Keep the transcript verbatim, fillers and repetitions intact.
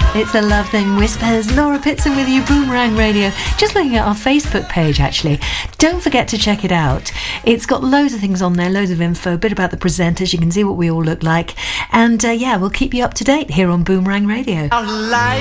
It's a Love Thing Whispers. Laura Pitson with you, Boomerang Radio. Just looking at our Facebook page, actually. Don't forget to check it out. It's got loads of things on there, loads of info, a bit about the presenters. You can see what we all look like. And uh, yeah, we'll keep you up to date here on Boomerang Radio.